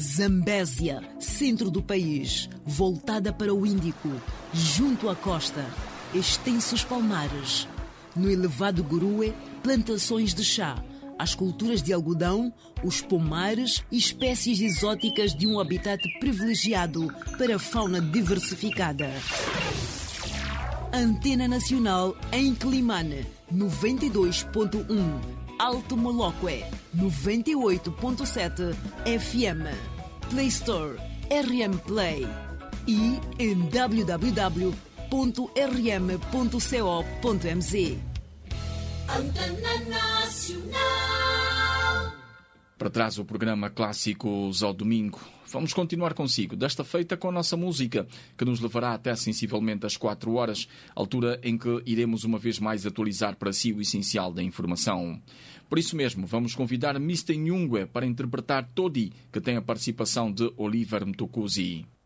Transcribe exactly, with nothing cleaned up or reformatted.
Zambésia, centro do país, voltada para o Índico, junto à costa, extensos palmares. No elevado Gurue, plantações de chá, as culturas de algodão, os pomares e espécies exóticas de um habitat privilegiado para a fauna diversificada. Antena Nacional em Climane, noventa e dois ponto um. Alto Moloque, noventa e oito ponto sete F M. Play Store, R M Play. E em w w w ponto r m ponto co ponto m z. Antena Nacional. Para trás o programa Clássicos ao Domingo. Vamos continuar consigo, desta feita com a nossa música, que nos levará até sensivelmente às quatro horas, altura em que iremos uma vez mais atualizar para si o essencial da informação. Por isso mesmo, vamos convidar mister Nyungwe para interpretar Todi, que tem a participação de Oliver Mtukudzi.